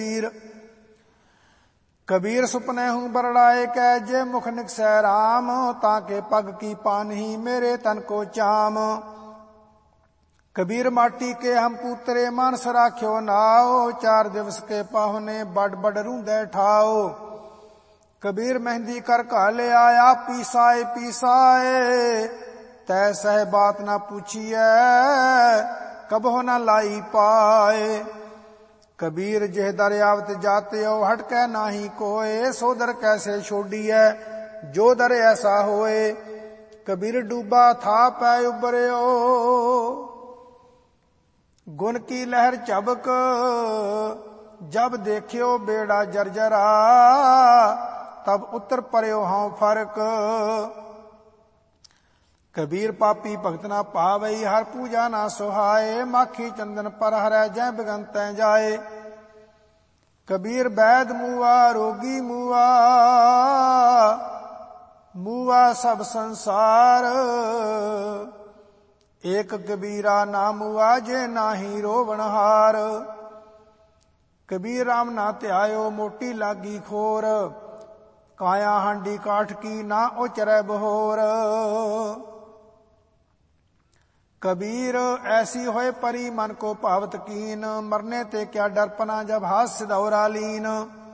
कबीर सुपने हूँ बरड़ाए कै जे मुख निकसै राम, ताके पग की पानही मेरे तन को चाम। कबीर माटी के हम पुतरे मानस राख्यो नाओ, 4 दिवस के पाहुने बड़ बड़ रूंदे ठाओ। कबीर मेहंदी कर काले आया पीसाए पीसाए, तै सह बात ना पूछिए कबहो न लाई पाए। कबीर जेह दरियावत जाते हो हटकै नाही कोए, सो दर कैसे छोड़िए जो दर ऐसा होए। कबीर डूबा था पै उबर्यो, गुण की लहर चबक, जब देखियो बेड़ा जर्जरा, तब उतर पर्यो हाँ फर्क। कबीर पापी भगत ना पावई, हर पूजा ना सुहाए, माखी चंदन पर हरै जै बिगन तै जाए। कबीर वैद मुआ रोगी मुआ, मुआ सब संसार, एक कबीरा ना मुआ जे नाही रोवनहार। कबीर राम ना त्यायो मोटी लागी खोर, काया हांडी काठ की ना ओचरै बहोर। कबीर ऐसी होए परी मन को पावत कीन, मरने ते क्या डरपना जब हाथ सिदौरा लीन।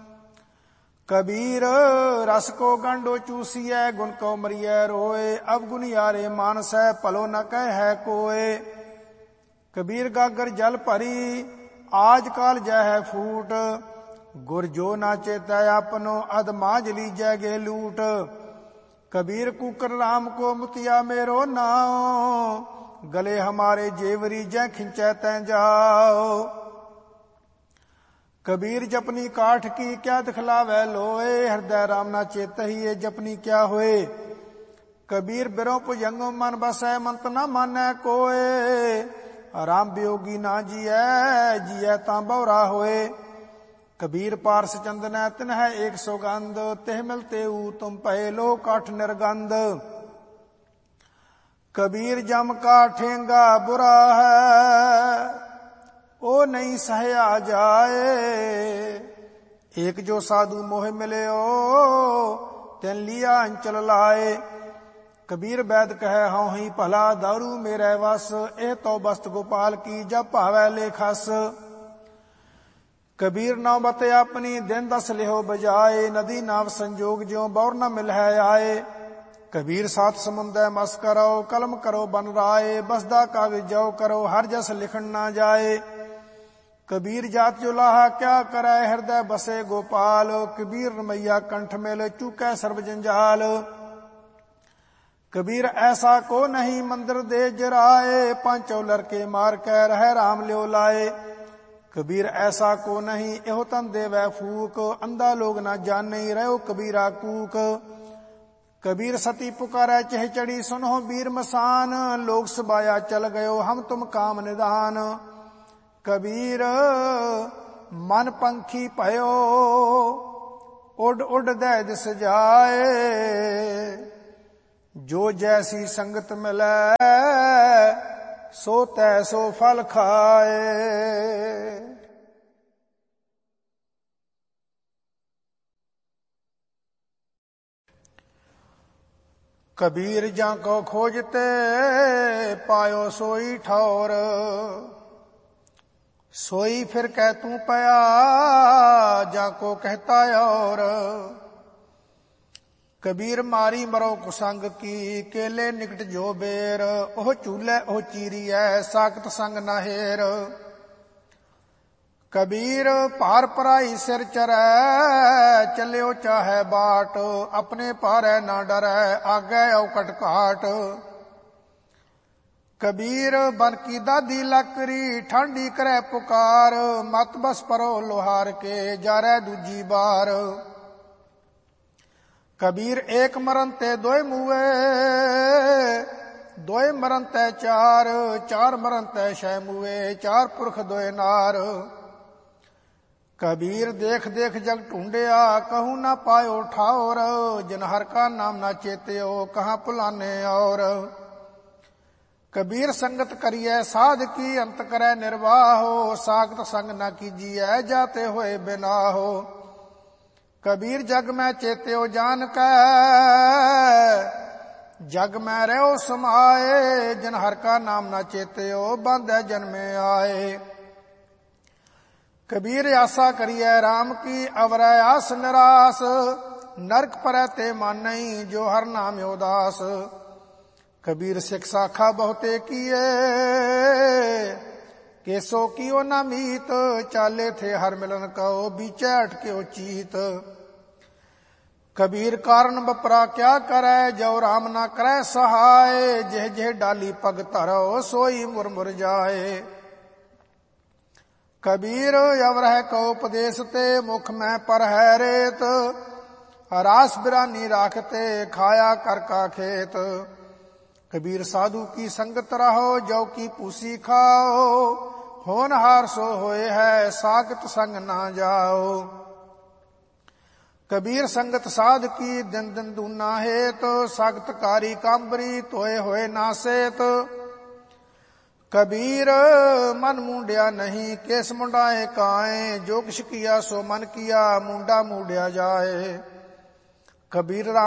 कबीर रस को गंडो चूसिए, गुण को मरिए रोए, अब गुण यारे मानस है पलो न कह है कोय। कबीर गागर जल भरी आज काल जय है फूट, गुर जो ना चेतै अपनो अध मांझ लीजै गे लूट। कबीर कुकर राम को मुतिया मेरो नाओ, गले हमारे जेवरी जै खिंचै तै जाओ। कबीर जपनी काठ की क्या दिखलावै लोए, हृदय राम ना चेतही ये जपनी क्या होए। कबीर बिरो भुजंगो मन बसै मंत न मानै कोय, राम वियोगी ना जियै जियै तां बौरा होए। कबीर पारस चंदन तिन है एक सौगंध, तेह मिलते तुम पए लो काठ निर्गंध। कबीर जम का ठेंगा बुरा है, ओ नहीं सहया जाए, एक जो साधु मोह मिले ओ तेन लिया अंचल लाए। कबीर वैद कहे हाँ ही भला दारू मेरे वस, ए तो बस्त गोपाल की जब भावै ले खस। कबीर नौबत अपनी दिन 10 लिहो बजाए, नदी नाव संजोग ज्यों बौर न मिल है आए। कबीर सात समुंदर मस करो कलम करो बन राए, बसदा कागज जो करो हर जस लिखन ना जाए। कबीर जात जो लाहा क्या करे हृदय बसे गोपाल, कबीर रमैया कंठ मेल चूकै सर्व जंजाल। कबीर ऐसा को नहीं मंदिर दे जराए, 5 लड़के मार के रह राम ल्यो लाए। कबीर ऐसा को नहीं एहो तन देवै फूक, अंधा लोग ना जाने रहो कबीरा कूक। कबीर सती पुकारै चह चढ़ी सुनो वीर मसान, लोग सबाया चल गयो हम तुम काम निदान। कबीर मन पंखी भयो उड उड दे दिस जाए, जो जैसी संगत मिलै सो तैसो फल खाए। कबीर जाको खोजते पायो सोई ठौर, सोई फिर कह तू पया जाको कहता और। कबीर मारी मरो कुसंग की केले निकट जो बेर, ओह चूल्हे ओह चीरी है साकत संग ना हेर। कबीर पार पराई सिर चरै चलियो चाहे बाट, अपने पारै ना डरै आगे औकट काट। कबीर बन की दादी लकरी ठांडी करे पुकार, मत बस परो लोहार के जारै दूजी बार। कबीर एक मरन ते दोय मुए, दोय मरन ते चार, चार मरन ते छह मुए, 4 पुरख दोय नार। कबीर देख देख जग ढूंढिया कहूँ ना पायो ठावर, जिन हर का नाम ना चेत्यो कहाँ पुलाने और। कबीर संगत करिए साध की अंत करे निर्वाहो, सागत संग न कीजिए जाते हुए बिनाहो। कबीर जग में चेत्यो जान कै, जग में रहो समाए, जिन हर का नाम न चेत्यो बांधे जन्मे आए। कबीर आशा करिए राम की अवरै आस निरास, नरक पर ते मान नहीं जो हर नाम उदास। कबीर सिख साखा बहुते किए, केसो कियो न मीत, चाले थे हर मिलन कहो बीचे अटके चीत। कबीर कारण बपरा क्या करे, जो राम ना करे सहाय, जेह जेह डाली पग धरो सोई मुर मुर जाए। कबीर अवरह को उपदेश ते, मुख में पर है रेत, रास बिरानी राखते खाया कर का खेत। कबीर साधु की संगत रहो, जौ की पूसी खाओ, होनहार सो होए है सागत संग ना जाओ। कबीर संगत साध की दिन दिन दूना हेत, सागत कारी कांबरी तोए होए नासेत। कबीर मन मुंडिया नहीं केस मुंडाए काए, जो किछ किया सो मन किया मुंडा मुंडिया जाए। कबीर